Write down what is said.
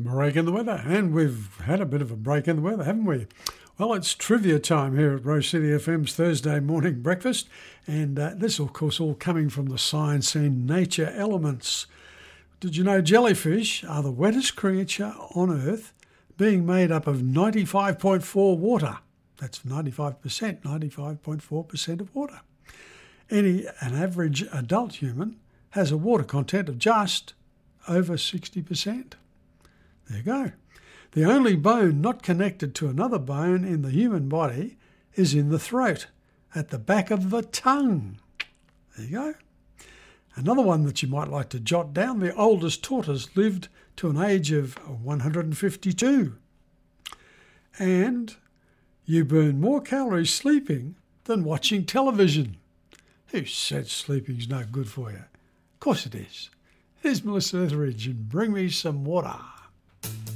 Break in the weather, and we've had a bit of a break in the weather, haven't we? Well, it's trivia time here at Rose City FM's Thursday morning breakfast, and this, of course, all coming from the Science and Nature elements. Did you know jellyfish are the wettest creature on Earth, being made up of 95.4 water? That's 95%, 95.4% of water. An average adult human has a water content of just over 60%. There you go. The only bone not connected to another bone in the human body is in the throat, at the back of the tongue. There you go. Another one that you might like to jot down, the oldest tortoise lived to an age of 152. And you burn more calories sleeping than watching television. Who said sleeping's no good for you? Of course it is. Here's Melissa Etheridge and Bring Me Some Water.